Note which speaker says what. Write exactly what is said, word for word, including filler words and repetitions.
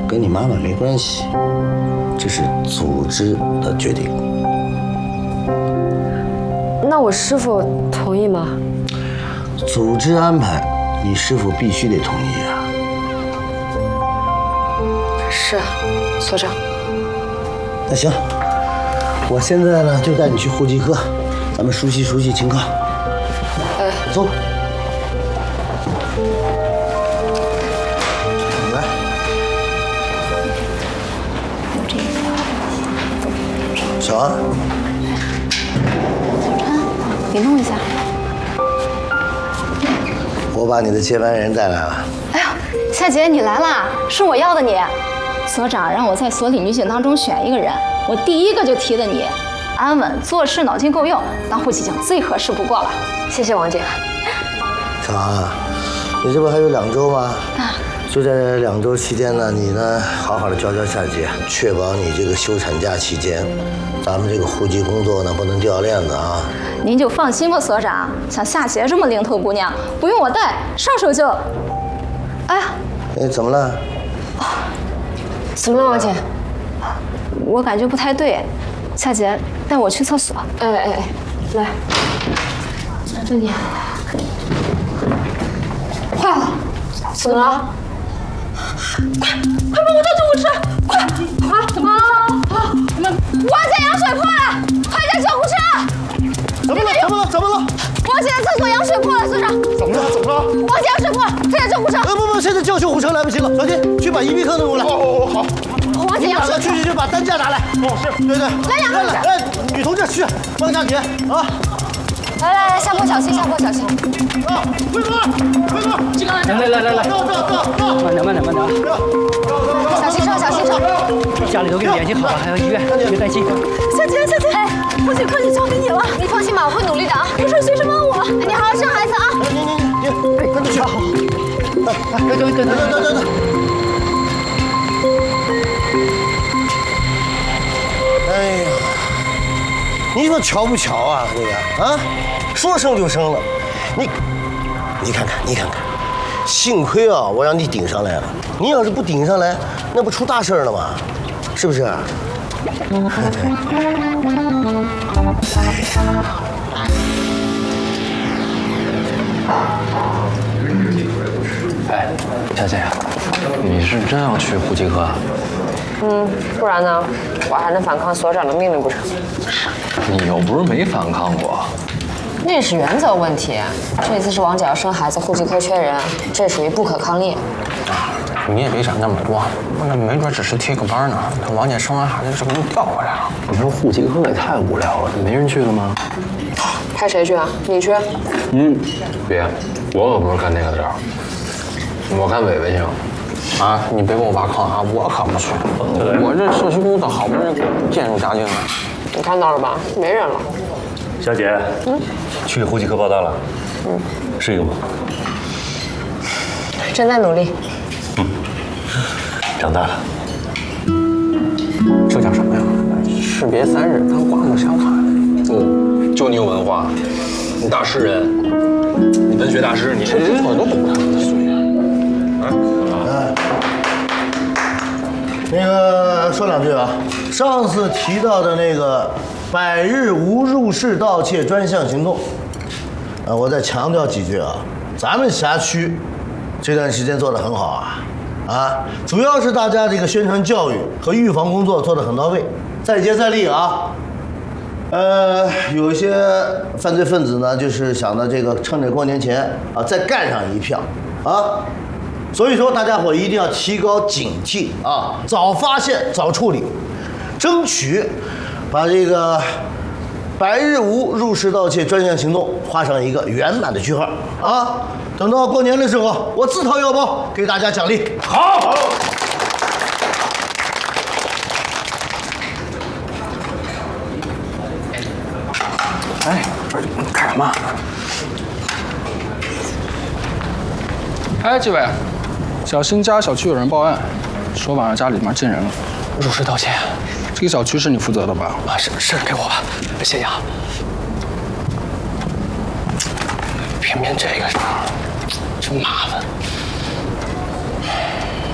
Speaker 1: 跟你妈妈没关系，这是组织的决定。
Speaker 2: 那我师傅同意吗？
Speaker 1: 组织安排，你师傅必须得同意啊。
Speaker 2: 是，所长。
Speaker 1: 那行，我现在呢就带你去户籍科，咱们熟悉熟悉情况。
Speaker 2: 哎，
Speaker 1: 走。来，小安，
Speaker 3: 你弄一下。
Speaker 1: 我把你的接班人带来了。
Speaker 3: 哎呦，夏姐你来啦，是我要的你。所长让我在所里女警当中选一个人，我第一个就提的你，安稳做事，脑筋够用，当户籍警最合适不过了。
Speaker 2: 谢谢王姐。
Speaker 1: 小安，你这不还有两周吗？啊。就在这两周期间呢，你呢好好的教教夏姐，确保你这个休产假期间，咱们这个户籍工作呢不能掉链子啊。
Speaker 3: 您就放心吧，所长，像夏姐这么灵头姑娘，不用我带，上手就……哎呀，
Speaker 1: 哎，怎么了？
Speaker 2: 怎么了，王姐？
Speaker 3: 我感觉不太对，夏姐带我去厕所。
Speaker 2: 哎哎哎，来，
Speaker 3: 这里。坏了，
Speaker 2: 怎么了？
Speaker 3: 快快帮我叫救护车！快！啊！怎么了？啊！你们王姐羊水破了，快叫救护车！
Speaker 1: 怎么了？怎么了？怎么了？
Speaker 3: 王姐的厕所羊水破了，所长。
Speaker 1: 怎么了？怎么了？
Speaker 3: 王姐羊水破了，快叫救护车！
Speaker 1: 不不不，现在叫救护车来不及了，小金去把移鼻科弄过来。哦哦好。
Speaker 3: 王姐羊水。
Speaker 1: 去去去，把担架拿来。哦是。对对。
Speaker 3: 来两个人。
Speaker 1: 来，女同志去帮夏姐啊。
Speaker 3: 来来来，下坡小心，下坡小心。
Speaker 1: 啊，辉哥，辉哥，金刚
Speaker 4: 来来来来，
Speaker 1: 到到到到，
Speaker 4: 慢点慢点慢点。
Speaker 3: 小心车，小心车。
Speaker 4: 家里都给联系好了，还有医院，别担心。
Speaker 3: 夏姐，夏姐，哎，户籍科就交给你了，你放心吧，我会努力的啊，有事随时帮我。你好好生孩子啊。
Speaker 1: 你你你你，哎，跟着去。好。哎，跟跟跟跟跟跟跟。哎呀，你说巧不巧啊，这个啊，说生就生了，你你看看，你看看，幸亏啊，我让你顶上来了，你要是不顶上来，那不出大事了吗？是不是？
Speaker 5: 哎，夏姐，你是真要去户籍科？
Speaker 2: 嗯，不然呢？我还能反抗所长的命令不成？
Speaker 5: 你又不是没反抗过。
Speaker 2: 那是原则问题。这次是王姐要生孩子，户籍科缺人，这属于不可抗力。
Speaker 5: 你也别想那么多，那没准只是贴个班呢。等王姐生完孩子，这不就调回来了？你说户籍科也太无聊了，没人去了吗？
Speaker 2: 派谁去啊？你去？
Speaker 5: 嗯，别，我可不是干那个的人，我干伟伟去。啊，你别给我挖坑啊！我可不去，我这社区工作好不容易渐入佳境了。
Speaker 2: 你看到了吧？没人了。
Speaker 6: 小姐，嗯，去户籍科报到了，嗯，是一个吗？
Speaker 2: 正在努力。
Speaker 6: 嗯，长大了。
Speaker 5: 这叫什么呀？士别三日，咱刮目相看。哦，就你有文化，你大诗人，你文学大师，你这这我都懂他们的岁月。
Speaker 1: 那个说两句啊，上次提到的那个百日无入室盗窃专项行动，啊，我再强调几句啊，咱们辖区这段时间做得很好啊，啊，主要是大家这个宣传教育和预防工作做得很到位，再接再厉啊。呃，有一些犯罪分子呢，就是想着这个趁着过年前啊，再干上一票啊。所以说，大家伙一定要提高警惕啊，早发现早处理，争取把这个百日无入室盗窃专项行动画上一个圆满的句号啊！等到过年的时候，我自掏腰包给大家奖励。好。好
Speaker 5: 哎，不是干什么？
Speaker 7: 哎，几位，小新家小区有人报案，说晚上家里面进人了。
Speaker 5: 入室盗窃？
Speaker 7: 这个小区是你负责的吧？
Speaker 5: 啊，是是，给我吧，谢谢啊。偏偏这个时候，真麻烦。